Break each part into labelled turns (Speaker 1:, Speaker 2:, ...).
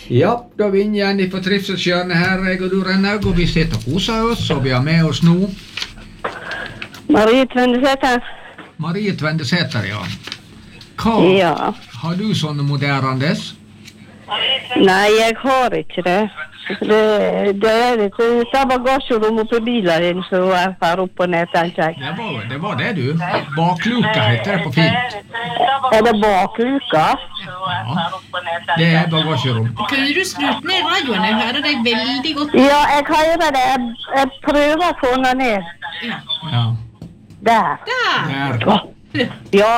Speaker 1: Ja, da er vi inn igjen på Trivselshjørnet her, jeg og du Rennaug, og vi sitter og koser oss, og vi har med oss nå
Speaker 2: Marie Tvendesæter.
Speaker 1: Marie Tvendesæter, ja. Hva har du sånne moderandes?
Speaker 2: Nei, jeg har ikke det. Det er ikke bagasjerom oppi bilen din som er her oppe og ned, tenker jeg.
Speaker 1: Det var det, du. Bakluka heter det på fint.
Speaker 2: Er det bakluka?
Speaker 1: Ja, det er bagasjerom.
Speaker 3: Kunne du skrutt ned radioen? Jeg hører deg veldig godt.
Speaker 2: Ja, jeg hører det. Jeg prøver å få den ned.
Speaker 1: Ja.
Speaker 2: Der. Ja.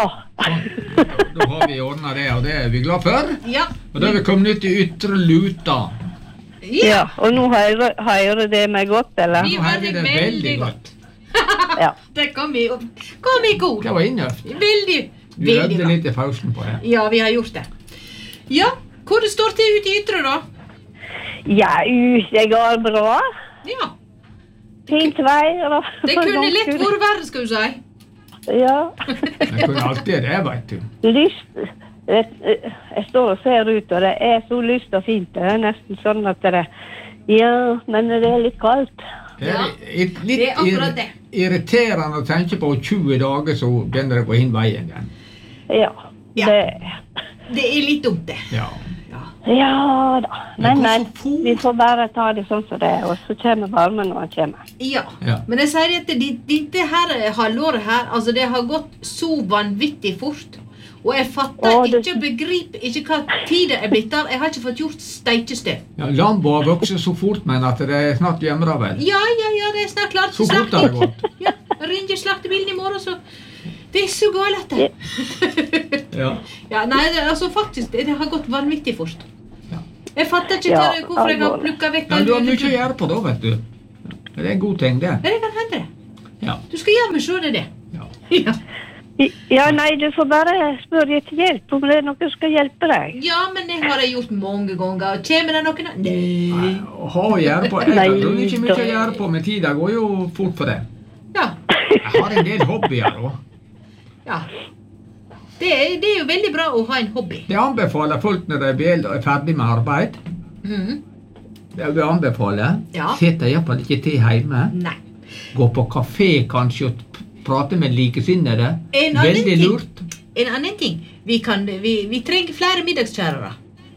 Speaker 1: Da har vi ordnet det, og det er vi glad for.
Speaker 3: Ja.
Speaker 1: Og da er vi kommet ut i ytre luta.
Speaker 2: Ja, og nå hører det meg godt, eller?
Speaker 3: Vi hører det veldig godt.
Speaker 2: Ja.
Speaker 3: Det kom i god.
Speaker 1: Det var innøft.
Speaker 3: Veldig
Speaker 1: Vi øvde
Speaker 3: bra.
Speaker 1: litt i pausen på det.
Speaker 3: Ja, vi har gjort det. Ja, hvor det står til ute i ytre da?
Speaker 2: Ja, det går bra.
Speaker 3: Ja.
Speaker 2: Fint veier.
Speaker 3: Det kunne lett vært verre, skal du si.
Speaker 2: Ja.
Speaker 1: Det kunne alltid det, vet du.
Speaker 2: Lyst. Jeg står og ser ut, og det er så lyst og fint. Det er nesten sånn at det ja, men det er litt kaldt.
Speaker 1: Det er litt
Speaker 3: det er akkurat det.
Speaker 1: Irriterende å tenke på 20 dager så begynner det å gå inn veien igjen.
Speaker 2: Ja,
Speaker 3: Ja. Det er litt dumt, det.
Speaker 1: Ja.
Speaker 2: Ja da. Men vi får bare ta det sånn som det er, og så kommer varmen når han kommer.
Speaker 3: Ja,
Speaker 1: Ja.
Speaker 3: men jeg sier at dette her halvåret her, altså det har gått så vanvittig fort. Og jeg fatter ikke, begriper ikke hva tid det er blitt av. Jeg har ikke fått gjort steikestøv.
Speaker 1: Ja, Lambo har vokset så fort, men at det er snart hjemme da vel.
Speaker 3: Ja, det er snart klart.
Speaker 1: Så fort har det gått.
Speaker 3: Ja, ringer slaktebilen i morgen, så det er så galt det.
Speaker 1: Ja.
Speaker 3: Ja, nei, altså faktisk, det har gått vanvittig fort.
Speaker 1: Ja.
Speaker 3: Jeg fatter ikke hvorfor jeg har plukket vekk.
Speaker 1: Men du har mye å gjøre på da, vet du. Det er en god ting, det.
Speaker 3: Ja, det kan hende det.
Speaker 1: Ja.
Speaker 3: Du skal gjøre meg så det.
Speaker 1: Ja.
Speaker 3: Ja.
Speaker 2: Ja, nei, du får bare spørre etter hjelp om det er noe som skal hjelpe deg.
Speaker 3: Ja, men det har jeg gjort mange ganger. Kommer det noen? Nei.
Speaker 1: Å ha å gjøre på. Jeg har ikke mye å gjøre på, men tiden går jo fort for det.
Speaker 3: Ja.
Speaker 1: Jeg har en del hobbyer da.
Speaker 3: Ja. Det er jo veldig bra å ha en hobby.
Speaker 1: Det anbefaler folk når de er ferdig med arbeid. Det vil anbefale.
Speaker 3: Ja.
Speaker 1: Sitter i hvert fall ikke til hjemme.
Speaker 3: Nei.
Speaker 1: Gå på kafé kanskje og prate med likesinnede. Veldig lurt.
Speaker 3: En annen ting. Vi trenger flere middagskjærere.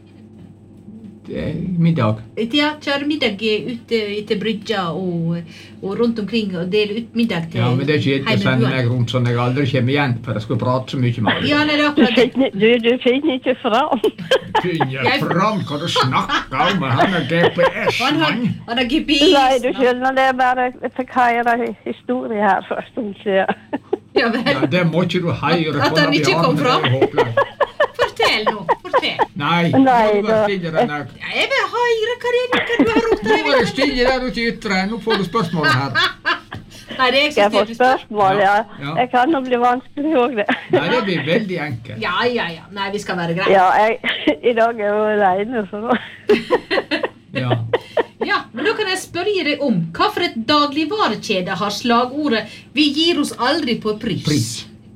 Speaker 1: Middag.
Speaker 3: Ja, kjøre middag ute til brydja og rundt omkring og dele ut middag til
Speaker 1: Ja, men det er ikke helt å sende meg rundt sånn jeg aldri kommer igjen, for jeg skal prate så mye med alle.
Speaker 3: Ja, nei, det er akkurat det.
Speaker 2: Du finner ikke fram.
Speaker 1: Finner fram hva du snakker om, han er GPS-mann.
Speaker 3: Han har GPS.
Speaker 2: Nei, du skjønner, det er bare jeg fikk høre historie her for en stund siden.
Speaker 3: Ja, vel.
Speaker 1: Ja, det må ikke du høre på.
Speaker 3: At han ikke kom fram. Fortell nå, fortell.
Speaker 1: Nei, må du være stille den der.
Speaker 3: Ja, jeg vil høre hva det er du har rotet.
Speaker 1: Nå er du stille der ute i ytre, nå får du spørsmålet her.
Speaker 3: Nei, det er jeg
Speaker 2: Jeg får spørsmål, ja.
Speaker 1: Ja.
Speaker 2: Jeg kan jo bli vanskelig også det.
Speaker 1: Nei, det blir veldig enkelt.
Speaker 3: Ja. Nei, vi skal være greit.
Speaker 2: Ja, i dag er jeg jo alene, så nå.
Speaker 1: Ja.
Speaker 3: Ja, men da kan jeg spørre deg om hva for et dagligvarekjede har slagordet «Vi gir oss aldri på pris».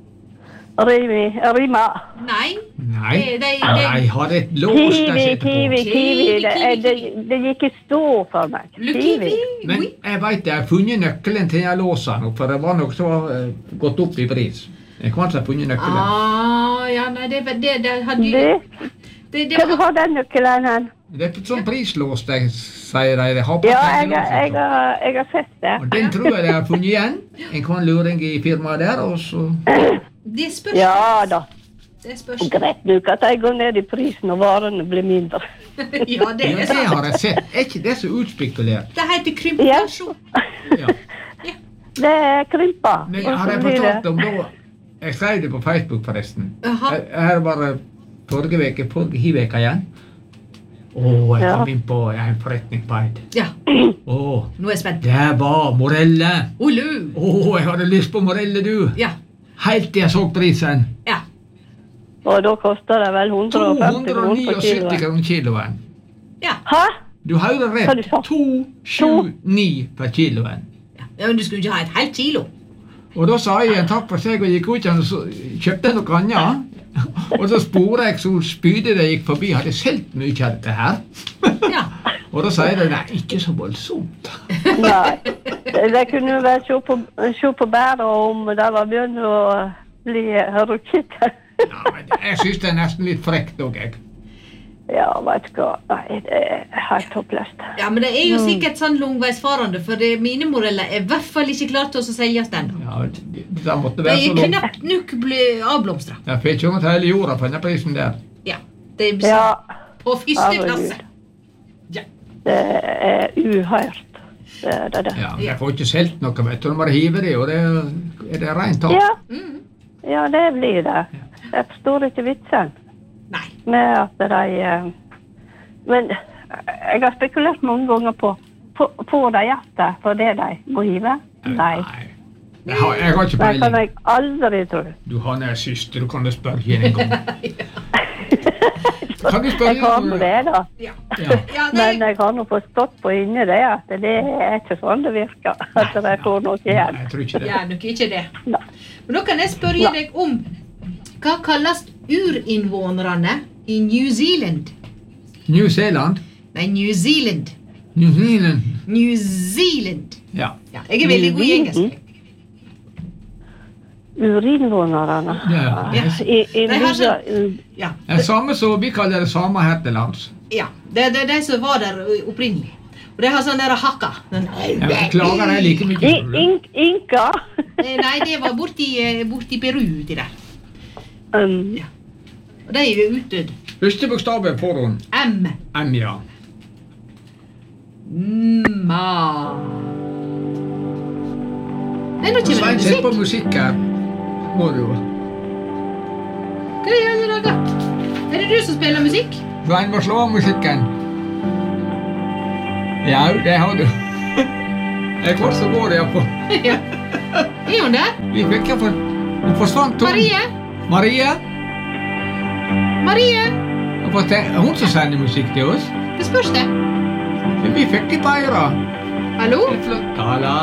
Speaker 2: Rima.
Speaker 3: Nei.
Speaker 1: Nei, jeg har et lås der sitter på.
Speaker 2: Kiwi. Det gikk i stå for meg. Kiwi.
Speaker 1: Men jeg vet jeg har funnet nøkkelen til jeg låser nå, for det var noe som var gått opp i pris. Jeg kan ikke ha funnet nøkkelen.
Speaker 3: Ja, nei, det hadde jo...
Speaker 2: Hva har den nøkkelen her?
Speaker 1: Det er sånn prislås, sier de.
Speaker 2: Ja, jeg har sett det.
Speaker 1: Og den tror jeg har funnet igjen. En kan luring i firmaet der, og så...
Speaker 3: Det spørs.
Speaker 2: Ja da.
Speaker 3: Det spørs.
Speaker 2: Greit nok at jeg går ned i prisen og varene blir mindre.
Speaker 3: Ja, det er
Speaker 1: det
Speaker 3: sant.
Speaker 1: har jeg sett. Er ikke det så utspekulert?
Speaker 3: Det heter krympasjon.
Speaker 1: Ja.
Speaker 2: Det er krympa.
Speaker 1: Men har jeg fortalt om da... Jeg skrev det på Facebook forresten. Her var det forrige veke igjen. Jeg kom inn på en forretning på Eid.
Speaker 3: Ja. Nå er jeg spent.
Speaker 1: Det var morelle.
Speaker 3: Olu.
Speaker 1: Jeg hadde lyst på morelle, du.
Speaker 3: Ja.
Speaker 1: Helt til jeg så prisen.
Speaker 3: Ja.
Speaker 2: Og da koster det vel 150 kroner på
Speaker 1: 279 kroner kiloen.
Speaker 3: Ja.
Speaker 2: Hæ?
Speaker 1: Du hører rett. 279 per kiloen.
Speaker 3: Ja, men du skulle ikke ha et helt kilo.
Speaker 1: Og da sa jeg en takk for seg og gikk ut igjen og kjøpte noe annet. Og så sporet jeg så spydet jeg gikk forbi, hadde selv mye av dette her.
Speaker 3: Ja.
Speaker 1: Og da sier de, nei, ikke så voldsomt.
Speaker 2: Nei. Det kunne vel se på bæret om det var begynt å bli rukkete.
Speaker 1: Ja, men jeg synes det nesten litt frekt også, jeg.
Speaker 2: Ja, vet du hva. Nei, det helt håpløst.
Speaker 3: Ja, men det jo sikkert sånn langveisfarende, for mine modeller I hvert fall ikke klart til å selges ennå.
Speaker 1: Ja, det måtte være så langt.
Speaker 3: Knapt nok bli avblomstret.
Speaker 1: Jeg fikk ikke til hele jorda på denne prisen der.
Speaker 3: Ja, det på første klasse. Ja.
Speaker 2: Det uhørt. Det.
Speaker 1: Ja, men jeg får ikke selv noe, vet du, når man hiver det, og det rent tatt.
Speaker 2: Ja. Ja, det blir det. Jeg forstår ikke vitsen.
Speaker 3: Nei.
Speaker 2: Med at de... Men jeg har spekulert mange ganger på de hjertet, for det de må hive. Nei.
Speaker 1: Jeg har ikke
Speaker 2: Det kan
Speaker 1: peiling.
Speaker 2: jeg aldri tro.
Speaker 1: Du har en syster, du kan jo spørre henne en gang. Kan du spørre
Speaker 2: Jeg har nå det da.
Speaker 3: Ja.
Speaker 1: Ja.
Speaker 2: Men jeg har nå forstått på inni det at det ikke sånn det virker. At de får noe igjen.
Speaker 1: Nei, jeg tror ikke det.
Speaker 3: Ja, nok ikke det.
Speaker 2: Nei.
Speaker 3: Men da kan jeg spørre deg om hva kalles urinnvånerne I New Zealand?
Speaker 1: New Zealand?
Speaker 3: Nei, New Zealand.
Speaker 1: New Zealand?
Speaker 3: New Zealand.
Speaker 1: Ja.
Speaker 3: Ja, jeg veldig god I engelsk.
Speaker 2: Urinvånerne.
Speaker 1: Ja.
Speaker 3: Ja.
Speaker 1: Det samme som vi kaller det samme her til lands.
Speaker 3: Ja, det de som var der opprinnelig. Og det har sånn der hakka.
Speaker 1: Jeg klager det like mye.
Speaker 2: Inka.
Speaker 3: Nei, det var borti Peru uti der. Ja. Og de jo utdødd.
Speaker 1: Første bokstav for hun.
Speaker 3: M.
Speaker 1: M, ja.
Speaker 3: Ma. Nei, nå kommer
Speaker 1: Svein,
Speaker 3: det
Speaker 1: sett på
Speaker 3: musikk.
Speaker 1: musikk her. Må du jo.
Speaker 3: Hva gjør du da? Det du som spiller musikk?
Speaker 1: Svein, må slå av musikken. Ja, det har du. Jeg går så går det på.
Speaker 3: Ja. Hun der?
Speaker 1: Vi fikk ikke for... Hun forsvant.
Speaker 3: Marie? Marie?
Speaker 1: Hun som sender musikk til oss.
Speaker 3: Det spørs det.
Speaker 1: Men vi fikk ikke beira.
Speaker 3: Hallo?
Speaker 1: Tala.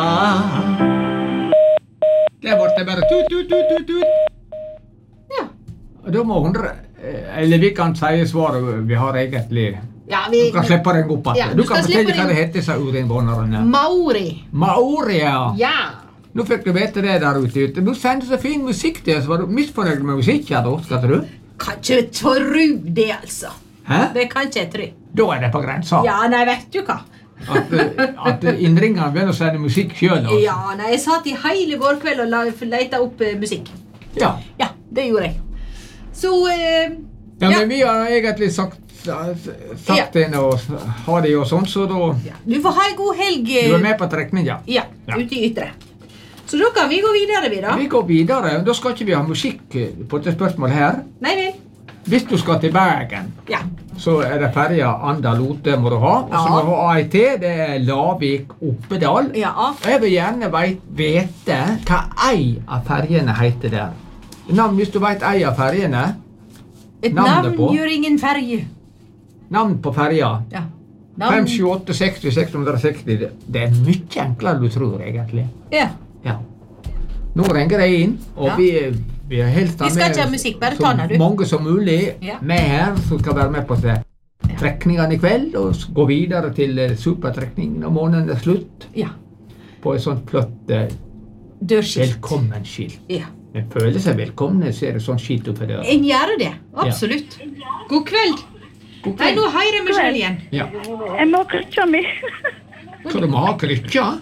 Speaker 1: Det ble det bare tut.
Speaker 3: Ja.
Speaker 1: Og da må hun... Eller vi kan si svaret vi har egentlig...
Speaker 3: Ja,
Speaker 1: Du kan slippe den opp.
Speaker 3: Ja,
Speaker 1: du
Speaker 3: du
Speaker 1: kan
Speaker 3: skal
Speaker 1: fortelle
Speaker 3: slippe
Speaker 1: hva
Speaker 3: den.
Speaker 1: det heter, sa urinnvånerne.
Speaker 3: Maori.
Speaker 1: Maori, ja.
Speaker 3: Ja.
Speaker 1: Nå fikk du vite det der ute. Du sendte så fin musikk til oss. Var du misfornøyd med musikken da, skal du?
Speaker 3: Kan ikke tro det, altså.
Speaker 1: Hæ?
Speaker 3: Det kan ikke jeg tro.
Speaker 1: Da det på grensa.
Speaker 3: Ja, nei, vet du hva?
Speaker 1: At innringene begynner å sende musikk selv. Altså.
Speaker 3: Ja, nei, jeg satt I hele går kveld og lette opp musikk.
Speaker 1: Ja.
Speaker 3: Ja, det gjorde jeg. Så,
Speaker 1: Ja, men vi har egentlig sagt henne og ha det og sånn, så da...
Speaker 3: ja. Du får ha en god helg.
Speaker 1: Du med på trekningen, ja.
Speaker 3: Ja, ute I ytre. Så da kan vi gå videre, vi da.
Speaker 1: Vi går videre. Da skal ikke vi ha musikk på det spørsmålet her.
Speaker 3: Nei vel.
Speaker 1: Hvis du skal til Bergen,
Speaker 3: Ja.
Speaker 1: så det ferja Anda-Lote må du ha. Og så må du ha AIT, det Lavik-Oppedal.
Speaker 3: Ja.
Speaker 1: Og jeg vil gjerne vite hva ei av ferjene heter der. Navn, hvis du vet ei av ferjene,
Speaker 3: Et
Speaker 1: navnet
Speaker 3: navn
Speaker 1: på?
Speaker 3: gjør ingen ferge.
Speaker 1: navn på ferja.
Speaker 3: Ja.
Speaker 1: 5, 7, 8, 60, 660. Det mye enklere du tror, egentlig.
Speaker 3: Ja.
Speaker 1: Ja. Nå ringer det inn, og
Speaker 3: Ja.
Speaker 1: vi har helst
Speaker 3: Vi skal ikke ha musikk, bare ta den, du.
Speaker 1: så mange som mulig
Speaker 3: Ja.
Speaker 1: med her, som skal være med på trekningene I kveld, og gå videre til supertrekningen når måneden slutt,
Speaker 3: Ja.
Speaker 1: på et sånt flott
Speaker 3: Dørskilt.
Speaker 1: velkommenskilt.
Speaker 3: Ja.
Speaker 1: Men føler seg velkomne, så det sånn skilt oppe der.
Speaker 3: En gjør det. Absolutt. God kveld. Nei, nå hører jeg meg selv igjen.
Speaker 1: Ja.
Speaker 2: Jeg må krykke meg.
Speaker 1: Så du må ha krykker?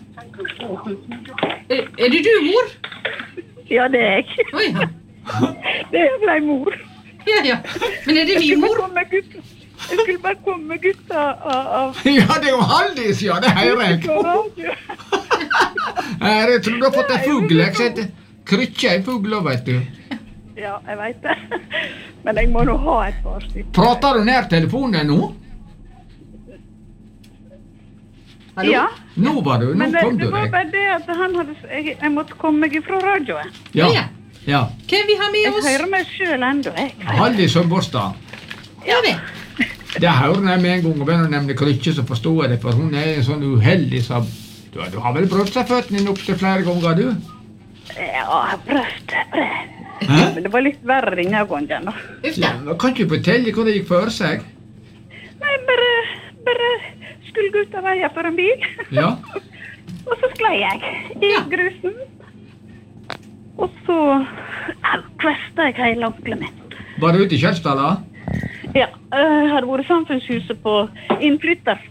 Speaker 3: Er det du, mor?
Speaker 2: Ja, det jeg.
Speaker 3: Oi, ja.
Speaker 2: Det ble mor.
Speaker 3: Ja. Men er det min mor?
Speaker 2: Jeg skulle bare komme gutta av
Speaker 1: Ja, det jo Haldis, ja, det hører jeg.
Speaker 2: radio.
Speaker 1: Jeg tror du har fått en fugl, jeg setter krykker I fugler, vet du.
Speaker 2: Ja, jeg vet det. Men jeg må nå ha et par stykker.
Speaker 1: Prater du nær telefonen nå?
Speaker 3: Hallo?
Speaker 2: Ja,
Speaker 1: Nå var du, nå
Speaker 2: men
Speaker 1: kom
Speaker 2: det
Speaker 1: du
Speaker 2: var
Speaker 1: deg.
Speaker 2: bare det at jeg måtte komme meg ifra radioen.
Speaker 1: Ja,
Speaker 3: Ja.
Speaker 1: ja.
Speaker 3: Hvem vi har med
Speaker 2: Jeg
Speaker 3: oss?
Speaker 2: hører meg selv enda, jeg.
Speaker 1: Haldis Sønborstad.
Speaker 3: Ja, vel.
Speaker 1: Det hører jeg med en gang, og begynner å nevne krykker, så forstår jeg det, for hun en sånn uheldig, så... Du har vel prøvd seg føttene inn opp til flere ganger, du?
Speaker 2: Ja, jeg har prøvd. Men det var litt verre denne gangen da.
Speaker 1: Ja, kan ikke fortelle hvor det gikk for seg?
Speaker 2: Nei, bare skulle gå ut av veien for en bil.
Speaker 1: Ja.
Speaker 2: Og så sklei jeg i grusen. Og så kvestet jeg hele ankelen min.
Speaker 1: Var du ute i Kjølstad da?
Speaker 2: Ja, jeg hadde vært i samfunnshuset på innflytter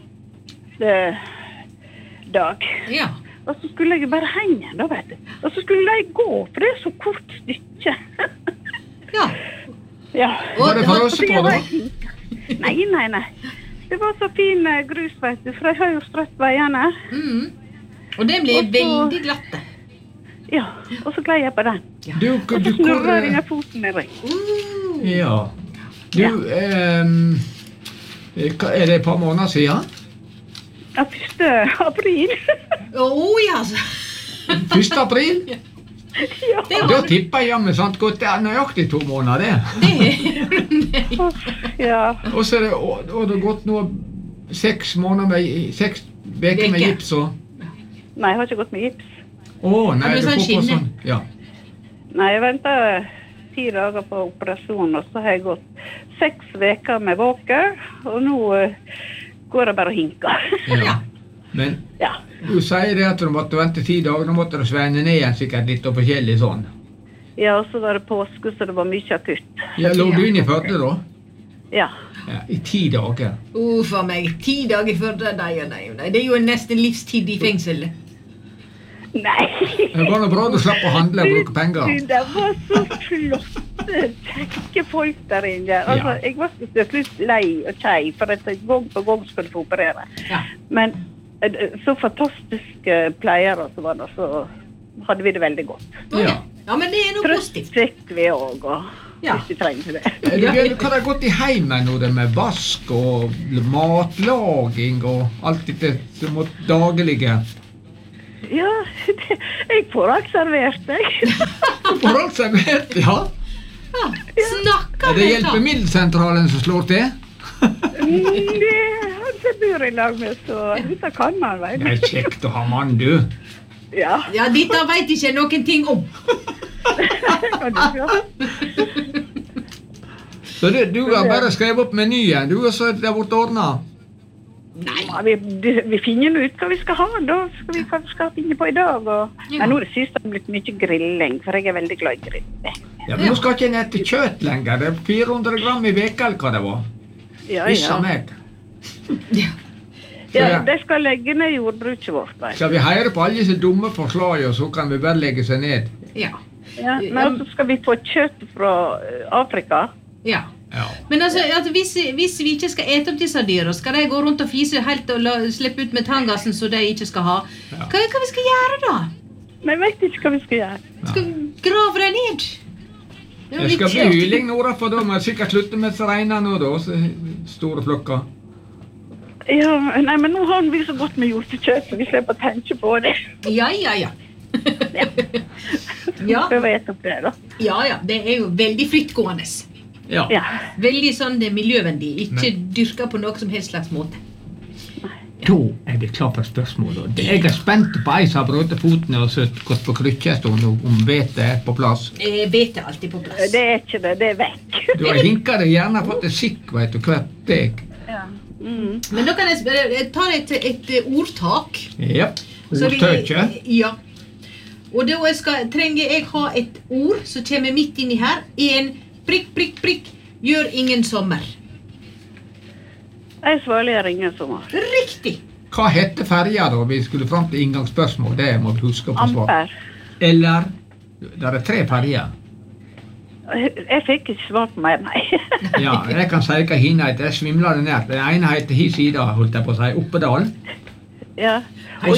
Speaker 2: dag.
Speaker 3: Ja.
Speaker 2: Og så skulle jeg bare henge da, vet du. Og så skulle jeg gå, for det så kort stykke.
Speaker 3: Ja.
Speaker 2: Ja.
Speaker 1: Var det for oss på da?
Speaker 2: Nei. Det var så fin grus, vet du, for jeg har jo strøtt veiene.
Speaker 3: Og det ble veldig glatte.
Speaker 2: Ja, og så gled jeg på den. Og så snurrer jeg foten i ring.
Speaker 1: Ja. Du, er det et par måneder siden?
Speaker 2: Ja, 1. april.
Speaker 3: Ja.
Speaker 1: 1. april?
Speaker 2: Ja.
Speaker 1: Da tipper jeg med sant godt, det er nøyaktig 2 måneder, det.
Speaker 2: Ja.
Speaker 1: Og så er det gått nå 6 måneder med 6 veker med gips og...
Speaker 2: Nei, jeg har ikke gått med gips.
Speaker 1: Nei,
Speaker 3: det sånn skinne.
Speaker 1: Ja.
Speaker 2: Nei, jeg ventet 10 dager på operasjon, og så har jeg gått 6 veker med våker, og nå går jeg bare og hinker.
Speaker 1: Ja. Men du sier det at du måtte vente 10 dager, nå måtte du svenne ned igjen sikkert litt og forskjellig sånn.
Speaker 2: Ja, og så var det påske, så det var mye akutt.
Speaker 1: Ja, lå du inn i Førde da?
Speaker 2: Ja.
Speaker 1: I 10 dager.
Speaker 3: For meg, 10 dager i Førde, nei. Det er jo nesten livstid i fengsel.
Speaker 2: Nei.
Speaker 1: Det var noe bra du slapp å handle og bruke penger.
Speaker 2: Det var så flotte, kjekke folk der inne. Altså, jeg var så slutt lei og kjei, for at gang på gang skulle få operere.
Speaker 3: Ja.
Speaker 2: Men så fantastiske pleiere som var det, så hadde vi det veldig godt.
Speaker 1: Ja.
Speaker 3: Ja, men det er noe positivt.
Speaker 2: Trøst vi også, og hvis vi trenger det.
Speaker 1: Hva har gått i heimen nå, det med vask og matlaging og alt dette som må dagelige?
Speaker 2: Ja, jeg får alt servert, jeg.
Speaker 1: Du får alt servert, ja.
Speaker 3: Snakker
Speaker 1: Er det hjelpemiddelsentralen som slår til?
Speaker 2: Det han bor i lag med, så dette kan man vel.
Speaker 1: Det er kjekt å ha mann, du.
Speaker 2: Ja.
Speaker 3: Ja, dette vet ikke noen ting om.
Speaker 2: Kan du se?
Speaker 1: Så du har bare skrevet opp menyen, du, og så er det vært ordnet.
Speaker 2: Nei, vi finner ut hva vi skal ha, da skal vi kanskje finne på i dag. Men nå er det siste blitt mye grilling, for jeg er veldig glad i grilling.
Speaker 1: Ja, men nå skal ikke en ete kjøtt lenger, det er 400 gram i veka, eller hva det var. Vissa meg.
Speaker 2: Ja, det skal legge ned jordbruket vårt.
Speaker 1: Skal vi høre på alle disse dumme forslag, og så kan vi bare legge seg ned?
Speaker 3: Ja.
Speaker 2: Men så skal vi få kjøtt fra Afrika.
Speaker 3: Ja. Men altså, hvis vi ikke skal ete opp disse dyra, skal de gå rundt og fise helt og slippe ut metangassen så de ikke skal ha? Hva vi skal gjøre da?
Speaker 2: Men jeg vet ikke hva vi skal gjøre.
Speaker 3: Skal vi grave dem ned?
Speaker 1: Det skal bli hyling nå da, for da må jeg sikkert slutte med så regner nå da, så store flokker.
Speaker 2: Ja, nei, men nå har vi så godt med hjortekjøtt, så vi slipper å tenke på det.
Speaker 3: Ja.
Speaker 2: Prøv å ete opp det da.
Speaker 3: Ja, det er jo veldig frittgående.
Speaker 1: Ja.
Speaker 3: Veldig sånn miljøvennlig, ikke dyrka på noe som helst slags måte.
Speaker 1: Da er det klart for spørsmål. Jeg er spent på ei som har brøtet fotene og så gått på krykkjestånd om vete er på plass.
Speaker 3: Vete er alltid på plass.
Speaker 2: Det er ikke det, det er vekk.
Speaker 1: Du har hinket deg gjerne fått det sikk, vet du, hvert deg.
Speaker 2: Ja.
Speaker 3: Men da kan jeg ta et ordtak.
Speaker 1: Ja, ordtøkje.
Speaker 3: Ja. Og da trenger jeg ha et ord som kommer midt inni her. En prikk, gjør ingen sommer.
Speaker 2: Jeg svarer ingen sommer.
Speaker 3: Riktig.
Speaker 1: Hva heter ferja da? Vi skulle frem til inngangsspørsmål, det må vi huske på svar.
Speaker 2: Amper.
Speaker 1: Eller, der er 3 ferjer.
Speaker 2: Jeg fikk ikke svar på meg, nei.
Speaker 1: Ja, jeg kan si hva henne heter, jeg svimler det ned. Den ene heter hi sida, holdt jeg på å si, Oppedal.
Speaker 2: Ja, og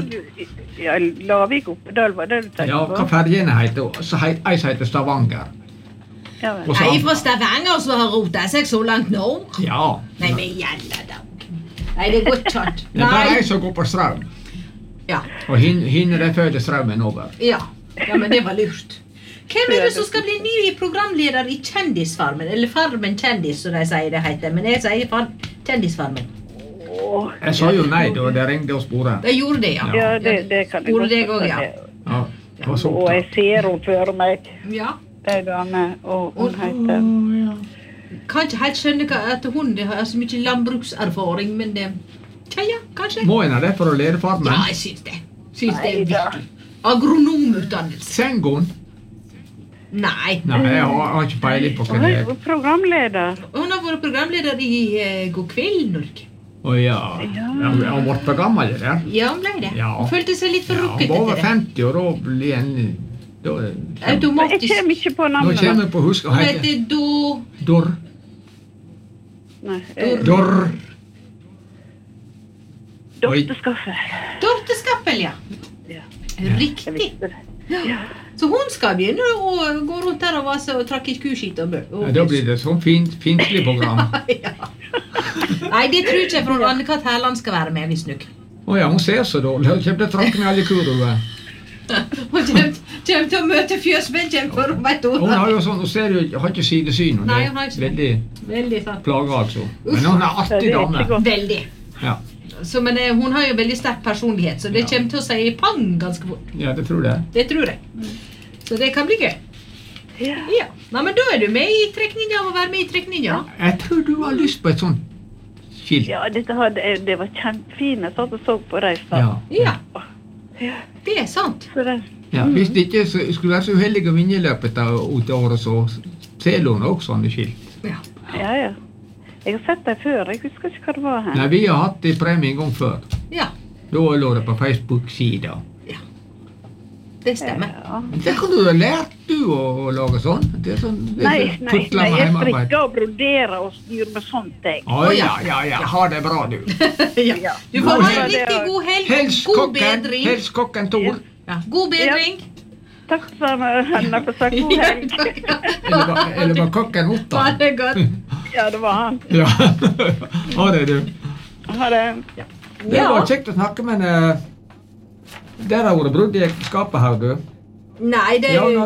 Speaker 2: Lavik Oppedal, var det du tenkte på?
Speaker 1: Ja, hva ferjene heter, så ei som heter Stavanger.
Speaker 3: Nei, fra Stavanger som har rotet seg så langt nord.
Speaker 1: Ja.
Speaker 3: Nei, men gjerne da. Nei, det går ikke klart.
Speaker 1: Det er bare ei som går på strøm.
Speaker 3: Ja.
Speaker 1: Og henne føder strømmen over.
Speaker 3: Ja, men det var lurt. Hvem er det som skal bli ny programleder i Kjendisfarmen? Eller Farmen Kjendis, som de sier det heter. Men jeg sier Kjendisfarmen.
Speaker 1: Jeg sa jo nei da, det ringte og sporet.
Speaker 3: Det gjorde det,
Speaker 2: Ja, det kan jeg
Speaker 3: godt. Sporet deg også, ja.
Speaker 2: Og jeg ser henne før meg.
Speaker 3: Ja.
Speaker 2: Det er dame, og hun heter...
Speaker 1: ja.
Speaker 3: Kan ikke helt skjønne at hun har så mye landbrukserfaring, men ja, kanskje.
Speaker 1: Må en ha det for å lede farmen?
Speaker 3: Ja, jeg syns det. Syns det er viktig. Agronomutdannelse.
Speaker 1: Sengon?
Speaker 3: Nei.
Speaker 1: Nei, jeg har ikke peiling på hva det er.
Speaker 2: Hun er programleder.
Speaker 3: Hun har vært programleder i God kveld, Norge.
Speaker 1: Ja. Han har vært for gammel, det der.
Speaker 3: Ja, hun ble det.
Speaker 1: Ja.
Speaker 3: Hun følte seg litt for
Speaker 1: Ja,
Speaker 3: rukkete
Speaker 1: han var over
Speaker 3: til det.
Speaker 1: 50, og da blir en...
Speaker 2: Jeg
Speaker 3: Automatisk.
Speaker 2: kommer ikke på
Speaker 1: Nå
Speaker 2: navnet.
Speaker 1: kommer jeg på å huske å
Speaker 3: Hun
Speaker 1: hete
Speaker 3: heter
Speaker 1: Dor.
Speaker 2: Nei,
Speaker 1: Dor.
Speaker 2: Dorte Skaffe.
Speaker 3: Dorte Skappel, ja.
Speaker 2: Ja, jeg
Speaker 3: Riktig.
Speaker 2: visste det. Ja.
Speaker 3: Så hun skal begynne å gå rundt her og vase og trakke kuskitt og bø.
Speaker 1: Ja, da blir det sånn finslig program.
Speaker 3: Ja. Nei, det tror ikke jeg, for Anne-Kat. Herland skal være med, visstnok.
Speaker 1: Åja, hun ser så dårlig. Hun kommer til å trakke med alle kuroer.
Speaker 3: Hun kommer til å møte fjøsbenken for om et år.
Speaker 1: Hun har jo sånn, hun ser jo, har ikke sidesyn.
Speaker 3: Nei, hun har ikke det.
Speaker 1: Veldig
Speaker 3: Veldig sant.
Speaker 1: plager, altså. Men hun er artig
Speaker 2: Det er
Speaker 1: dame.
Speaker 2: ikke godt.
Speaker 3: Veldig.
Speaker 1: Ja.
Speaker 3: Så, men hun har jo veldig sterk personlighet, så det
Speaker 1: Ja.
Speaker 3: kommer til å si pang ganske fort.
Speaker 1: Ja, det tror jeg.
Speaker 3: Det tror jeg. Så det kan bli gøy.
Speaker 2: Ja.
Speaker 3: Ja. Nei, men da er du med i trekninga og være med i trekninga.
Speaker 1: Jeg tror du har lyst på et sånt skilt.
Speaker 2: Ja, det var kjempefint. Jeg satt og så på det i stad.
Speaker 1: Ja.
Speaker 3: Ja,
Speaker 2: Ja.
Speaker 3: det er sant.
Speaker 2: Så det,
Speaker 1: Ja, hvis det ikke skulle være så uheldig å vinne i løpet av året, så selger hun også sånne skilt.
Speaker 3: Ja.
Speaker 2: ja. Jeg har sett det før. Jeg husker ikke hva det var her.
Speaker 1: Nei, vi har hatt det i premie en gang før.
Speaker 3: Ja,
Speaker 1: Da lå det på Facebook-sida.
Speaker 3: det stemmer.
Speaker 2: Ja.
Speaker 1: Det kan du ha lært du å lage sånn. Det er sånn det er
Speaker 2: Nei,
Speaker 1: sånn
Speaker 2: nei,
Speaker 1: putler med
Speaker 2: jeg
Speaker 1: heimearbeid.
Speaker 2: strikker og broderer og styrer med sånt, jeg.
Speaker 1: Ja. Ha det bra, du.
Speaker 3: Ja. Du får ha en riktig god helg.
Speaker 1: Hils
Speaker 3: God
Speaker 1: kokken,
Speaker 3: bedring.
Speaker 1: hils kokken Tor.
Speaker 3: Ja. God bedring.
Speaker 2: Takk for henne for sagt god helg.
Speaker 1: Eller var kokken
Speaker 3: Ha
Speaker 1: Ottar?
Speaker 3: det godt.
Speaker 2: Ja, det var han.
Speaker 1: Ja. Ha det, du.
Speaker 2: Ha det.
Speaker 1: Det var kjekt å snakke, men der har vært brudd i ekteskapet her, du.
Speaker 3: Nei, det
Speaker 1: Ja,